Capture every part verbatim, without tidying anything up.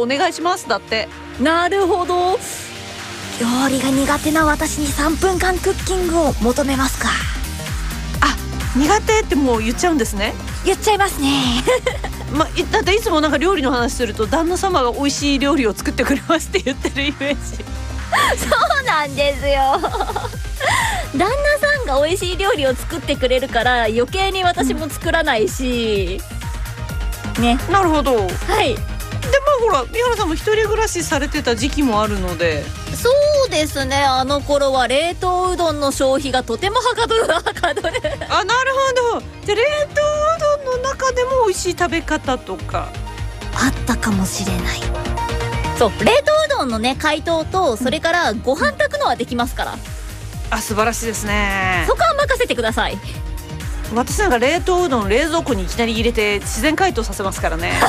お願いしますだって。 なるほど。料理が苦手な私にさんぷんかんクッキングを求めますか。 あ、苦手ってもう言っちゃうんですね。 言っちゃいますねま、だっていつもなんか料理の話すると旦那様が美味しい料理を作ってくれますって言ってるイメージそうなんですよ旦那さんが美味しい料理を作ってくれるから余計に私も作らないし、うん、ね。 なるほど。 はい。 でもほら三原さんも一人暮らしされてた時期もあるので。 そうですね、あの頃は冷凍うどんの消費がとてもはかどるはかどるあ、なるほど。で冷凍うどんの中でも美味しい食べ方とかあったかもしれない。そう、冷凍うどんのね解凍とそれからご飯炊くのはできますから、 あ、素晴らしいですね。 そこは任せてください。 私なんか冷凍うどん冷蔵庫にいきなり入れて自然解凍させますからね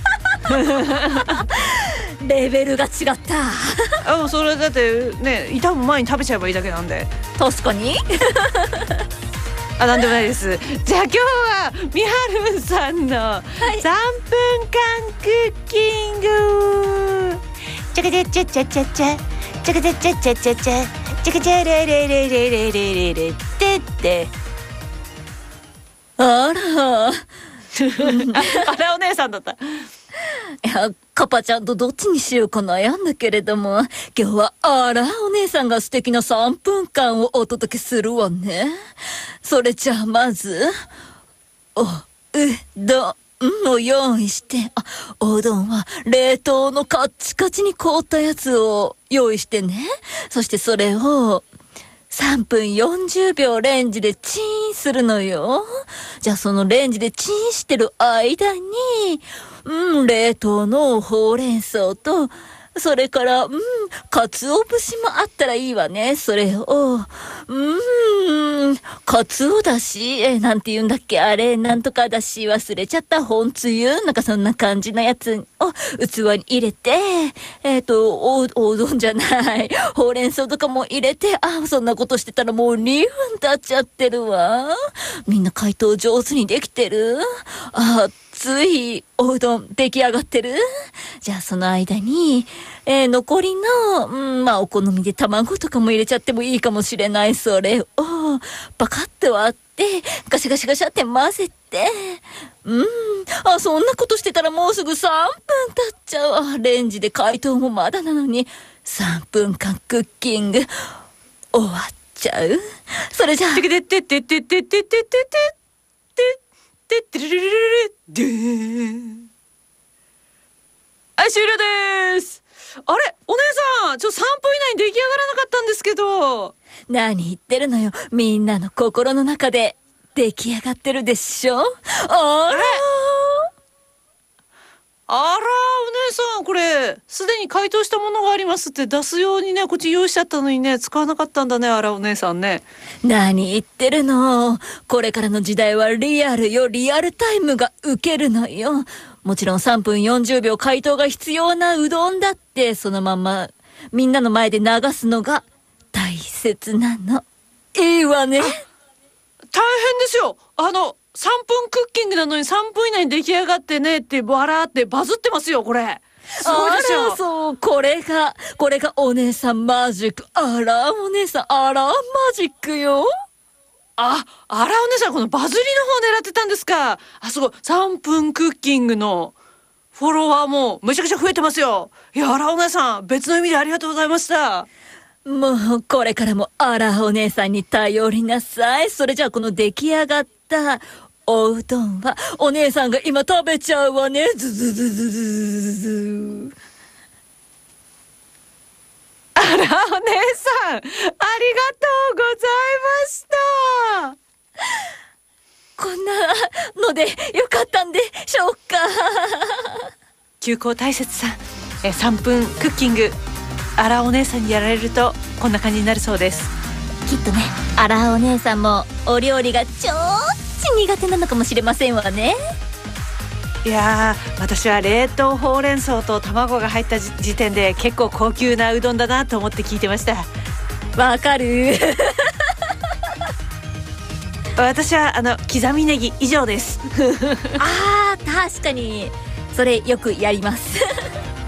レベルが違ったあ、もうそれだってね、傷む前に食べちゃえばいいだけなんで。 確かにあ、なんでもないです。じゃあ今日はみはるさんのさんぷんかんクッキング、チャカチャチャチャチャチャチャカチャチャチャチャチャチャカチャレレレレレレレレってってあらあらお姉さんだった。 いや、カパちゃんとどっちにしようか悩んだけれども、今日はあらお姉さんが素敵なさんぷんかんをお届けするわね。それじゃあまずおうどんを用意して、あ、おうどんは冷凍のカッチカチに凍ったやつを用意してね。そしてそれをさんぷんよんじゅうびょうレンジでチンするのよ。じゃあそのレンジでチンしてる間に、うん、冷凍のほうれん草と、それから、うん、鰹節もあったらいいわね。それを、うん、鰹だし、え、なんて言うんだっけ、あれ、なんとかだし、忘れちゃった、本つゆ、なんかそんな感じのやつを器に入れて、えっと、お、おうどんじゃない、ほうれん草とかも入れて、あ、そんなことしてたらもうにふん経っちゃってるわ。みんな解凍上手にできてる？あ、熱いおうどん出来上がってる？じゃあその間に、えー、残りの、うん、まあお好みで卵とかも入れちゃってもいいかもしれない。それをパカッと割ってガシャガシャガシャって混ぜて、うん、あ、そんなことしてたらもうすぐさんぷん経っちゃう。あ、レンジで解凍もまだなのにさんぷんかんクッキング終わっちゃう。それじゃあ、ててててててててててててるるるるでーん。はい、終了です。あれ、お姉さん、ちょっとさんぷん以内に出来上がらなかったんですけど。何言ってるのよ。みんなの心の中で出来上がってるでしょ。あらあら、お姉さん、これすでに解凍したものがありますって出すようにね、こっち用意しちゃったのにね、使わなかったんだね、あらお姉さんね。何言ってるの。これからの時代はリアルよ、リアルタイムが受けるのよ。もちろんさんぷんよんじゅうびょう解凍が必要なうどんだってそのままみんなの前で流すのが大切なの。いいわね。大変ですよ。あのさんぷんクッキングなのにさんぷん以内に出来上がってねってバラってバズってますよ、これ。すごいですよ。あら、そう、これがこれがお姉さんマジック。あらお姉さん、あらマジックよ。あ、あらお姉さん、このバズりの方狙ってたんですか。あ、すごい。さんぷんクッキングのフォロワーもめちゃくちゃ増えてますよ。いや、あらお姉さん、別の意味でありがとうございました。もう、これからもあらお姉さんに頼りなさい。それじゃあ、この出来上がったおうどんは、お姉さんが今食べちゃうわね。ズズズズズズズ。あらお姉さん、ありがとうございました。こんなのでよかったんでしょうか。休校大切さん、えさんぷんクッキング、あらお姉さんにやられるとこんな感じになるそうです。きっとね、あらお姉さんもお料理がちょっち苦手なのかもしれませんわね。いやー、私は冷凍ほうれん草と卵が入った時点で結構高級なうどんだなと思って聞いてました。わかる私はあの刻みネギ以上ですあー、確かにそれよくやります